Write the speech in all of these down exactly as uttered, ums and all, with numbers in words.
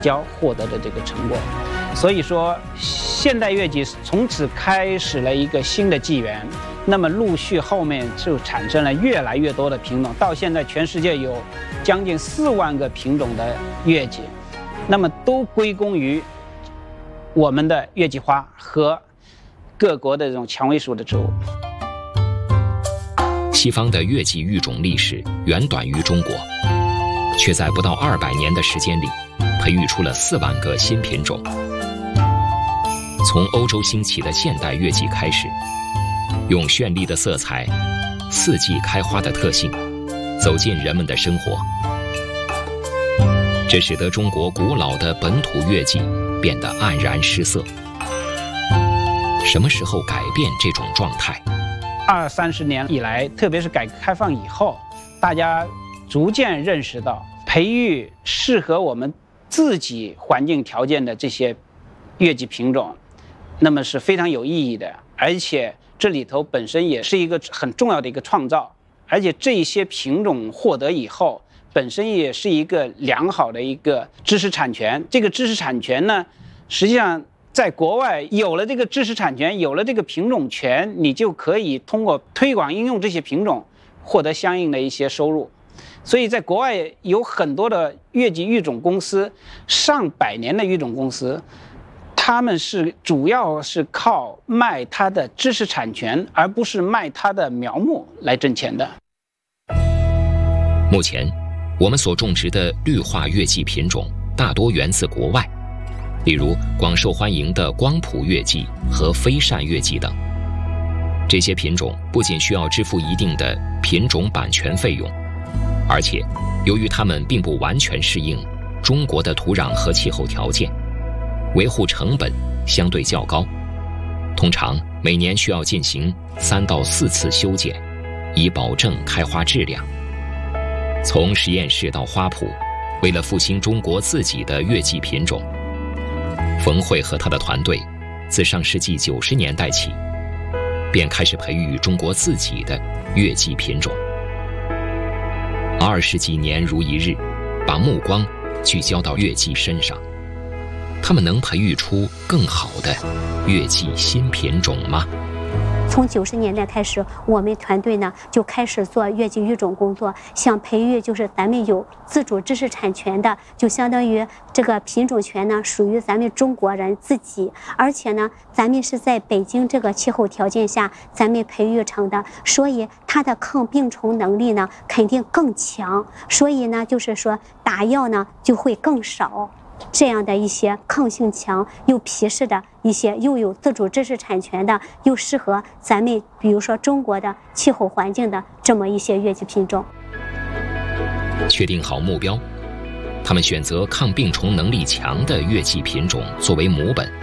交获得的这个成果。所以说，现代乐器从此开始了一个新的纪元。那么陆续后面就产生了越来越多的品种，到现在全世界有将近四万个品种的乐器，那么都归功于我们的乐器花和各国的这种蔷薇属的植物。 西方的乐器育种历史远短于中国，却在不到二百年的时间里，培育出了四万个新品种。从欧洲兴起的现代乐器开始，用绚丽的色彩、四季开花的特性，走进人们的生活。这使得中国古老的本土乐器变得黯然失色。什么时候改变这种状态？ 二三十年以来，特别是改革开放以后，大家逐渐认识到，培育适合我们自己环境条件的这些乐器品种，那么是非常有意义的，而且这里头本身也是一个很重要的一个创造，而且这些品种获得以后，本身也是一个良好的一个知识产权。这个知识产权呢，实际上在国外有了这个知识产权，有了这个品种权，你就可以通过推广应用这些品种，获得相应的一些收入。所以在国外有很多的乐器育种公司，上百年的育种公司，他们是主要是靠卖它的知识产权，而不是卖它的苗木来挣钱的。 目前，我们所种植的绿化乐器品种大多源自国外，例如广受欢迎的光谱乐器和飞扇乐器等。这些品种不仅需要支付一定的品种版权费用，而且由于它们并不完全适应中国的土壤和气候条件，维护成本相对较高，通常每年需要进行三到四次修剪，以保证开花质量。从实验室到花圃，为了复兴中国自己的乐器品种，冯慧和他的团队自上世纪九十年代起，便开始培育中国自己的乐器品种。二十几年如一日，把目光聚焦到乐器身上。他们能培育出更好的乐器新品种吗？ 从九十年代开始，我们团队呢就开始做乐器育种工作，想培育就是咱们有自主知识产权的，就相当于这个品种权呢属于咱们中国人自己，而且呢咱们是在北京这个气候条件下咱们培育成的，所以它的抗病虫能力呢肯定更强，所以呢就是说打药呢就会更少。这样的一些抗性强又皮实的一些又有自主知识产权的又适合咱们比如说中国的气候环境的这么一些乐器品种。 确定好目标，他们选择抗病虫能力强的乐器品种作为母本，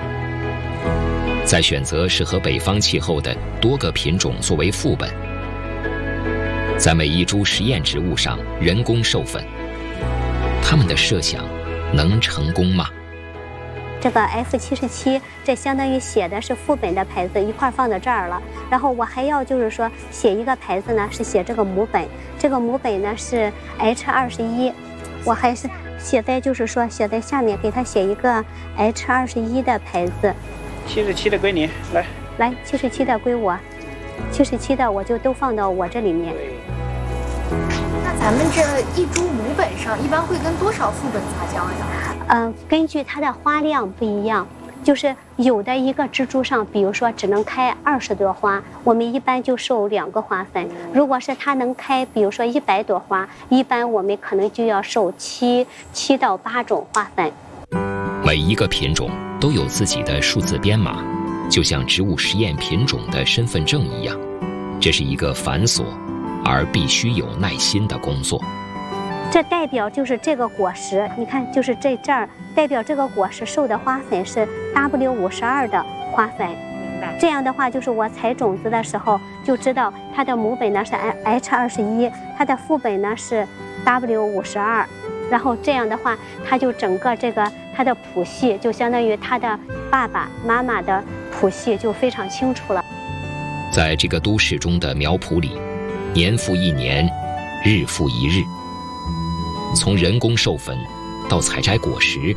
再选择适合北方气候的多个品种作为副本，在每一株实验植物上人工授粉。他们的设想能成功吗？ 这个 F 七十七，这相当于写的是副本的牌子，一块放在这儿了。然后我还要就是说写一个牌子呢，是写这个母本。这个母本呢是 H 二十一，我还是写在就是说写在下面，给他写一个 H 二十一的牌子。 七十七的归你，来来，七十七的归我，七十七的我就都放到我这里面。 那咱们这一株母本上一般会跟多少副本杂交呀？ 嗯、呃，根据它的花量不一样，就是有的一个植株上，比如说只能开二十朵花，我们一般就授两个花粉。如果是它能开，比如说一百朵花，一般我们可能就要授七七到八种花粉。 每一个品种都有自己的数字编码，就像植物实验品种的身份证一样，这是一个繁琐而必须有耐心的工作。 这代表就是这个果实，你看，就是这这儿代表这个果实授的花粉是 W 五十二的花粉。 明白。 这样的话，就是我采种子的时候就知道它的母本呢是 H 二十一，它的副本呢是 W 五十二，然后这样的话，它就整个这个它的谱系就相当于它的爸爸妈妈的谱系就非常清楚了。 在这个都市中的苗圃里，年复一年，日复一日。从人工授粉到采摘果实，